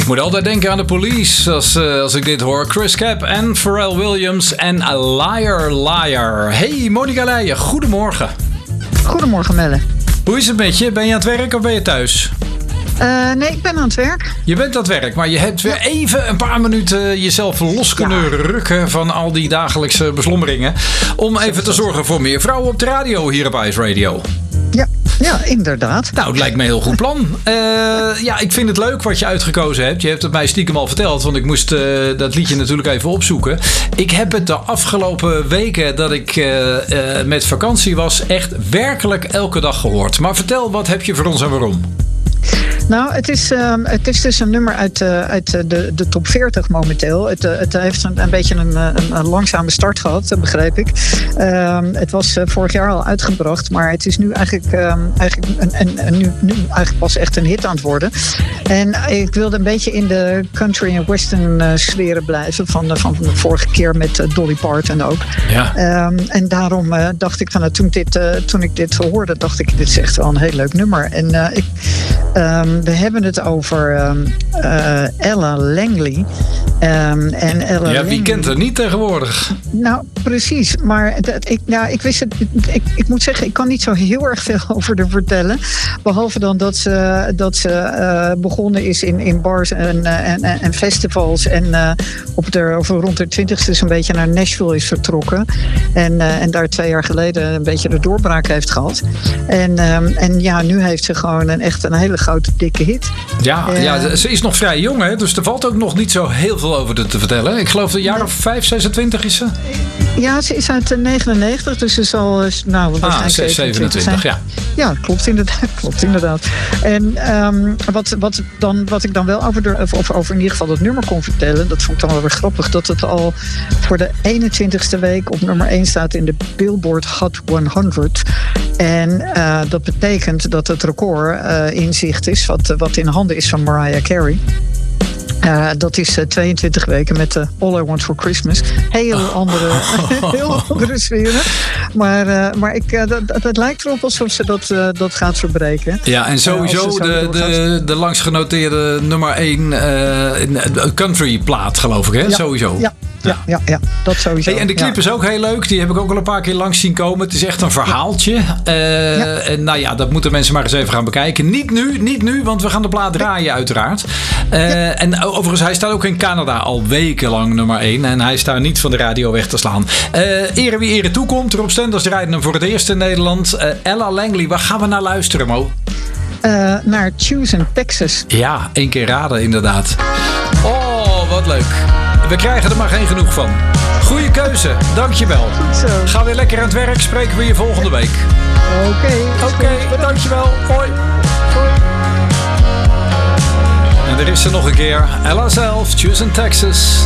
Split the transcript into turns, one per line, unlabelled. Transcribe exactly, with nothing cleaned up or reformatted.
Ik moet altijd denken aan de Police als, uh, als ik dit hoor. Chris Cap en Pharrell Williams en A Liar Liar. Hey Monica Leijen, goedemorgen.
Goedemorgen Melle.
Hoe is het met je? Ben je aan het werk of ben je thuis?
Uh, nee, ik ben aan het werk.
Je bent aan het werk, maar je hebt weer even een paar minuten jezelf los kunnen ja. rukken van al die dagelijkse beslommeringen. Om even te zorgen voor meer vrouwen op de radio hier op Ice Radio.
Ja, ja, inderdaad.
Nou, het lijkt me een heel goed plan. Uh, ja, ik vind het leuk wat je uitgekozen hebt. Je hebt het mij stiekem al verteld, want ik moest uh, dat liedje natuurlijk even opzoeken. Ik heb het de afgelopen weken dat ik uh, uh, met vakantie was echt werkelijk elke dag gehoord. Maar vertel, wat heb je voor ons en waarom?
Nou, het is, uh, het is dus een nummer uit, uh, uit de, de top veertig momenteel. Het, uh, het heeft een, een beetje een, een, een langzame start gehad, begrijp ik. Uh, het was uh, vorig jaar al uitgebracht, maar het is nu eigenlijk, uh, eigenlijk een, een, een, nu, nu eigenlijk pas echt een hit aan het worden. En ik wilde een beetje in de country en western uh, sferen blijven van, uh, van de vorige keer met uh, Dolly Parton ook. Ja. Uh, en daarom uh, dacht ik van, uh, toen, dit, uh, toen ik dit hoorde, dacht ik, dit is echt wel een heel leuk nummer. En uh, ik... Um, we hebben het over um, uh, Ella Langley. Um, en Ella
ja, wie
Langley...
kent haar niet tegenwoordig?
Nou, precies. Maar dat, ik, nou, ik wist het. Ik, ik moet zeggen, ik kan niet zo heel erg veel over haar vertellen. Behalve dan dat ze, dat ze uh, begonnen is in, in bars en, en, en festivals. En uh, op de, of rond de twintigste zo'n beetje naar Nashville is vertrokken. En, uh, en daar twee jaar geleden een beetje de doorbraak heeft gehad. En, um, en ja, nu heeft ze gewoon een, echt een hele grote, dikke hit.
Ja, uh, ja, ze is nog vrij jong, hè? Dus er valt ook nog niet zo heel veel over te vertellen. Ik geloof een jaar of vijf, zesentwintig is ze.
Ja, ze is uit negenennegentig, dus ze zal nou,
ah, zevenentwintig, ja.
Ja, klopt inderdaad. klopt inderdaad. En um, wat, wat, dan, wat ik dan wel over, de, over, over in ieder geval het nummer kon vertellen, dat vond ik dan wel weer grappig, dat het al voor de eenentwintigste week op nummer één staat in de Billboard Hot honderd. En uh, dat betekent dat het record uh, in zicht is, wat, wat in handen is van Mariah Carey. Uh, dat is uh, tweeëntwintig weken met uh, All I Want For Christmas. Heel andere, heel andere sferen. Maar, uh, maar ik, uh, dat, dat lijkt erop alsof ze dat, uh, dat gaat verbreken.
Ja, en sowieso uh, de, de, de langs genoteerde nummer één uh, country plaat, geloof ik, hè?
Ja,
sowieso.
Ja. Ja, ja, ja, dat sowieso.
Hey, en de clip ja. is ook heel leuk. Die heb ik ook al een paar keer langs zien komen. Het is echt een verhaaltje. Uh, ja. En nou ja, dat moeten mensen maar eens even gaan bekijken. Niet nu, niet nu, want we gaan de plaat draaien uiteraard. Uh, ja. En overigens, hij staat ook in Canada al wekenlang nummer één. En hij is daar niet van de radio weg te slaan. Uh, ere wie ere toekomt. Rob Stenders rijden hem voor het eerst in Nederland. Uh, Ella Langley, waar gaan we naar luisteren, Mo?
Uh, naar Tucson, Texas.
Ja, één keer raden inderdaad. Oh, wat leuk. We krijgen er maar geen genoeg van. Goeie keuze, dankjewel.
Goed zo.
Ga weer lekker aan het werk, spreken we je volgende week.
Oké.
Oké, okay, dankjewel. Hoi.
Hoi.
En er is er nog een keer. Ella zelf, Tucson, Texas.